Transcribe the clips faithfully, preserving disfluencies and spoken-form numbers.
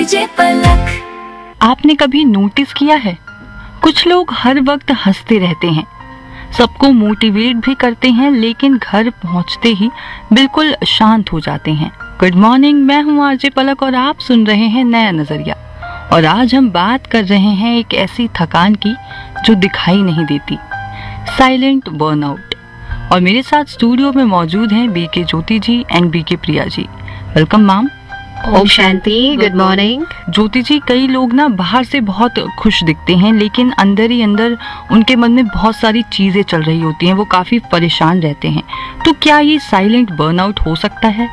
आपने कभी नोटिस किया है, कुछ लोग हर वक्त हंसते रहते हैं, सबको मोटिवेट भी करते हैं, लेकिन घर पहुंचते ही बिल्कुल शांत हो जाते हैं। गुड मॉर्निंग, मैं हूं आरजे पलक और आप सुन रहे हैं नया नजरिया। और आज हम बात कर रहे हैं एक ऐसी थकान की जो दिखाई नहीं देती, साइलेंट बर्नआउट। और मेरे साथ स्टूडियो में मौजूद हैं BK Jyoti ji and BK Priya ji. Welcome ma'am. Om Shanti, good morning. ज्योति जी, कई लोग ना बाहर से बहुत खुश दिखते हैं, लेकिन अंदर ही अंदर उनके मन में बहुत सारी चीजें चल रही होती हैं, वो काफी परेशान रहते हैं। तो क्या ये साइलेंट बर्नआउट हो सकता है?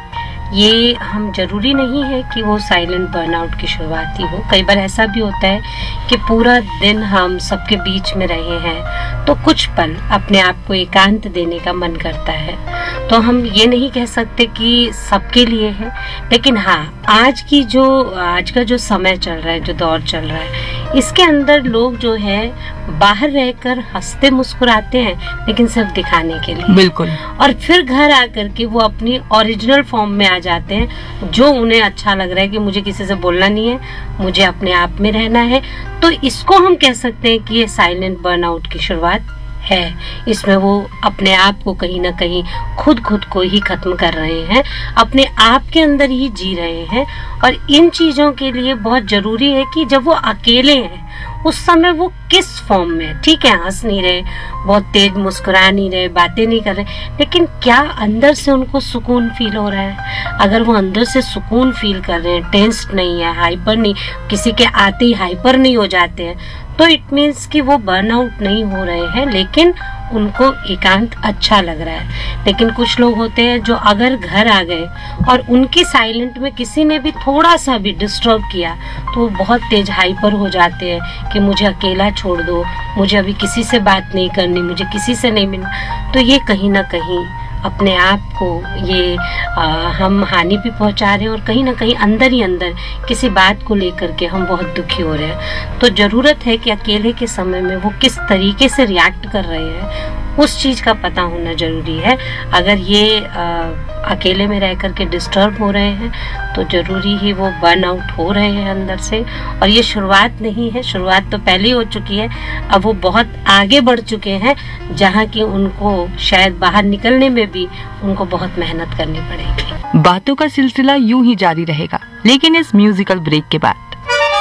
ये हम जरूरी नहीं है कि वो साइलेंट बर्नआउट की शुरुआत ही हो। कई बार ऐसा भी होता है कि पूरा दिन हम सबके बीच में रहे हैं तो कुछ पल अपने आप को एकांत देने का मन करता है। तो हम ये नहीं कह सकते कि सबके लिए है, लेकिन हाँ, आज की जो आज का जो समय चल रहा है, जो दौर चल रहा है, इसके अंदर लोग जो है बाहर रहकर हंसते मुस्कुराते हैं, लेकिन सिर्फ दिखाने के लिए। बिल्कुल। और फिर घर आकर के वो अपनी ओरिजिनल फॉर्म में आ जाते हैं, जो उन्हें अच्छा लग रहा है कि मुझे किसी से बोलना नहीं है, मुझे अपने आप में रहना है। तो इसको हम कह सकते हैं कि ये साइलेंट बर्नआउट की शुरुआत है। इसमें वो अपने आप को कहीं ना कहीं खुद खुद को ही खत्म कर रहे हैं, अपने आप के अंदर ही जी रहे हैं। और इन चीजों के लिए बहुत जरूरी है कि जब वो अकेले हैं उस समय वो किस फॉर्म में, ठीक है, हंस नहीं रहे, बहुत तेज मुस्कुरा नहीं रहे, बातें नहीं कर रहे, लेकिन क्या अंदर से उनको सुकून फील हो रहा है? अगर वो अंदर से सुकून फील कर रहे हैं, टेंस्ड नहीं है, हाइपर नहीं, किसी के आते ही हाइपर नहीं हो जाते हैं, तो इट मीन्स कि वो बर्नआउट नहीं हो रहे हैं, लेकिन उनको एकांत अच्छा लग रहा है। लेकिन कुछ लोग होते हैं जो अगर घर आ गए और उनकी साइलेंट में किसी ने भी थोड़ा सा भी डिस्टर्ब किया तो वो बहुत तेज हाइपर हो जाते हैं कि मुझे अकेला छोड़ दो, मुझे अभी किसी से बात नहीं करनी, मुझे किसी से नहीं मिलना। तो ये कहीं ना कहीं अपने आप को ये आ, हम हानि भी पहुंचा रहे हैं, और कहीं ना कहीं अंदर ही अंदर किसी बात को लेकर के हम बहुत दुखी हो रहे हैं। तो जरूरत है कि अकेले के समय में वो किस तरीके से रिएक्ट कर रहे हैं, उस चीज का पता होना जरूरी है। अगर ये आ, अकेले में रह करके डिस्टर्ब हो रहे हैं तो जरूरी ही वो बर्न आउट हो रहे हैं अंदर से। और ये शुरुआत नहीं है, शुरुआत तो पहले हो चुकी है, अब वो बहुत आगे बढ़ चुके हैं, जहाँ की उनको शायद बाहर निकलने में भी उनको बहुत मेहनत करनी पड़ेगी। बातों का सिलसिला यूं ही जारी रहेगा, लेकिन इस म्यूजिकल ब्रेक के बाद।